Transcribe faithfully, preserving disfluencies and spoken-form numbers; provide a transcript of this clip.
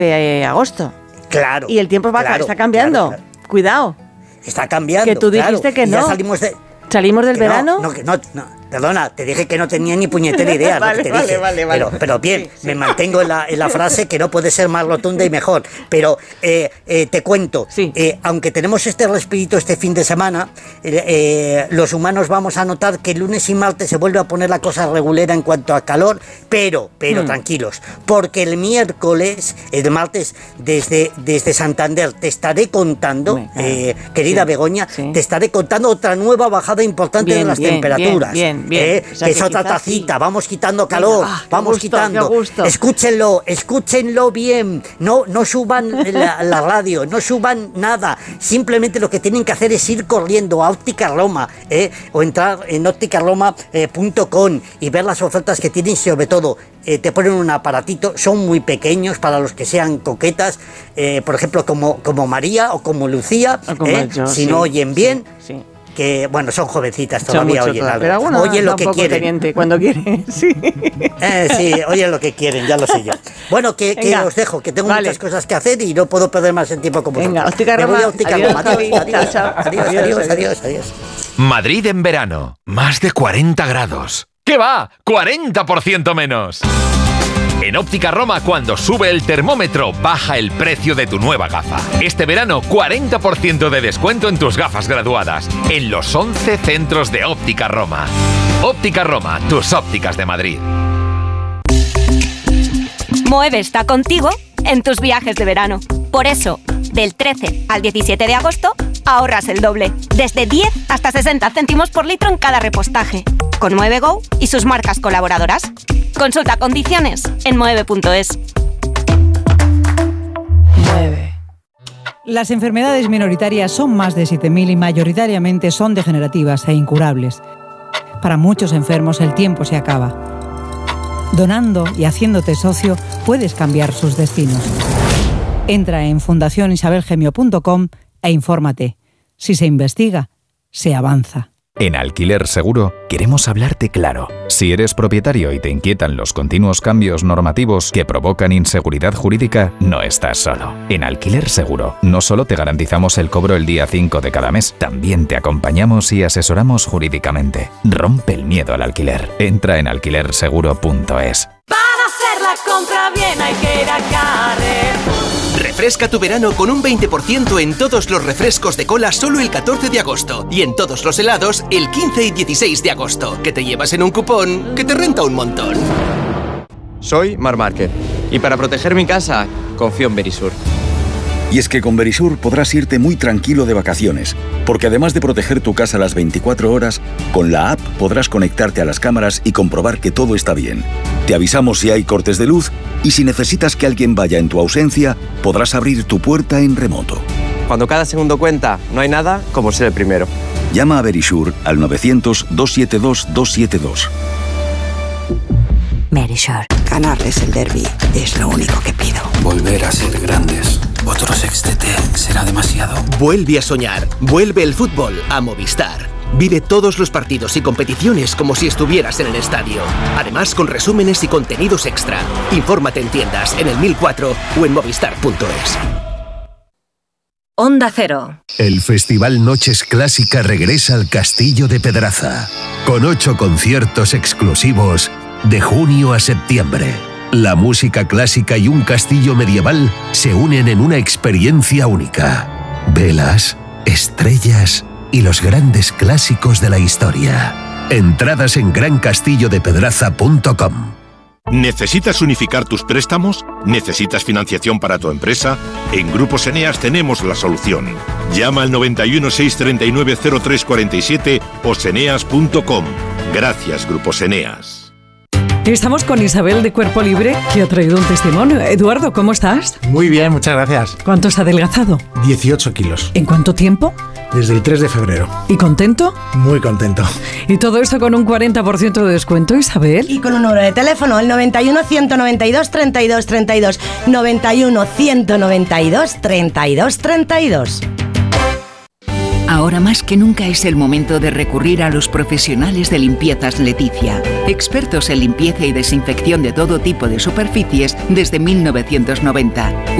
de agosto. Claro. Y el tiempo va claro, está cambiando. Claro, claro. Cuidado. Está cambiando. Que tú dijiste claro. que no. Y ya salimos de... ¿Salimos del que verano? No, no, que no, no. Perdona, te dije que no tenía ni puñetera idea. Vale, lo que te vale, dije. vale, vale. Pero, pero bien, sí, sí. me mantengo en la, en la frase que no puede ser más rotunda y mejor. Pero eh, eh, te cuento, sí. eh, aunque tenemos este respirito este fin de semana, eh, eh, los humanos vamos a notar que lunes y martes se vuelve a poner la cosa regulera en cuanto a calor, pero, pero hmm. tranquilos, porque el miércoles, el martes, desde, desde Santander, te estaré contando, bueno, eh, querida sí, Begoña, sí. te estaré contando otra nueva bajada importante bien, de las bien, temperaturas. Bien, bien, bien. Eh, o sea, que que es otra tacita, sí. vamos quitando calor, ah, vamos gusto, quitando. Escúchenlo, escúchenlo bien. No, no suban la, la radio, no suban nada. Simplemente lo que tienen que hacer es ir corriendo a Óptica Roma, eh, o entrar en óptica roma punto com eh, y ver las ofertas que tienen. Sobre todo, eh, te ponen un aparatito, son muy pequeños para los que sean coquetas, eh, por ejemplo, como, como María o como Lucía, o como eh, yo, si sí, no oyen bien. Sí, sí. Que, bueno, son jovencitas todavía, oyen algo. Pero algunos oyen lo que quieren. Teniente, cuando quieren, sí. Eh, sí, oyen lo que quieren, ya lo sé yo. Bueno, que, que os dejo, que tengo vale. muchas cosas que hacer y no puedo perder más el tiempo como Venga, vosotros. Óptica Roma. Me voy a Óptica Roma. Adiós, adiós, chao, adiós, adiós, adiós, adiós, adiós. Madrid en verano, más de cuarenta grados. ¿Qué va? ¡cuarenta por ciento menos! En Óptica Roma, cuando sube el termómetro, baja el precio de tu nueva gafa. Este verano, cuarenta por ciento de descuento en tus gafas graduadas, en los once centros de Óptica Roma. Óptica Roma, tus ópticas de Madrid. Moeve está contigo en tus viajes de verano. Por eso, del trece al diecisiete de agosto, ahorras el doble. Desde diez hasta sesenta céntimos por litro en cada repostaje. Con Moeve Go y sus marcas colaboradoras. Consulta condiciones en moeve punto es. Mueve. Las enfermedades minoritarias son más de siete mil y mayoritariamente son degenerativas e incurables. Para muchos enfermos el tiempo se acaba. Donando y haciéndote socio puedes cambiar sus destinos. Entra en fundación isabel gemio punto com e infórmate. Si se investiga, se avanza. En Alquiler Seguro queremos hablarte claro. Si eres propietario y te inquietan los continuos cambios normativos que provocan inseguridad jurídica, no estás solo. En Alquiler Seguro no solo te garantizamos el cobro el día cinco de cada mes, también te acompañamos y asesoramos jurídicamente. Rompe el miedo al alquiler. Entra en alquiler seguro punto es. Para hacer la compra bien hay que ir a Carrefour. Refresca tu verano con un veinte por ciento en todos los refrescos de cola solo el catorce de agosto y en todos los helados el quince y dieciséis de agosto, que te llevas en un cupón que te renta un montón. Soy Marc Márquez y para proteger mi casa confío en Verisur. Y es que con Verisur podrás irte muy tranquilo de vacaciones, porque además de proteger tu casa las veinticuatro horas, con la app podrás conectarte a las cámaras y comprobar que todo está bien. Te avisamos si hay cortes de luz y si necesitas que alguien vaya en tu ausencia, podrás abrir tu puerta en remoto. Cuando cada segundo cuenta, no hay nada como ser el primero. Llama a Verisur al novecientos, doscientos setenta y dos, doscientos setenta y dos. Verisur. Ganarles el derbi es lo único que pido. Volver a ser grandes. Otro sextete será demasiado. Vuelve a soñar. Vuelve el fútbol a Movistar. Vive todos los partidos y competiciones como si estuvieras en el estadio. Además, con resúmenes y contenidos extra. Infórmate en tiendas, en el mil cuatro o en movistar punto es. Onda Cero. El Festival Noches Clásica regresa al Castillo de Pedraza, con ocho conciertos exclusivos de junio a septiembre. La música clásica y un castillo medieval se unen en una experiencia única. Velas, estrellas y los grandes clásicos de la historia. Entradas en gran castillo de pedraza punto com. ¿Necesitas unificar tus préstamos? ¿Necesitas financiación para tu empresa? En Grupos Eneas tenemos la solución. Llama al noventa y uno, seiscientos treinta y nueve, cero tres cuarenta y siete o seneas punto com. Gracias, Grupos Eneas. Estamos con Isabel de Cuerpo Libre, que ha traído un testimonio. Eduardo, ¿cómo estás? Muy bien, muchas gracias. ¿Cuánto has adelgazado? dieciocho kilos. ¿En cuánto tiempo? Desde el tres de febrero. ¿Y contento? Muy contento. Y todo esto con un cuarenta por ciento de descuento, Isabel. Y con un número de teléfono, el noventa y uno, ciento noventa y dos, treinta y dos treinta y dos. noventa y uno, ciento noventa y dos, treinta y dos treinta y dos. Ahora más que nunca es el momento de recurrir a los profesionales de Limpiezas Leticia, expertos en limpieza y desinfección de todo tipo de superficies desde mil novecientos noventa.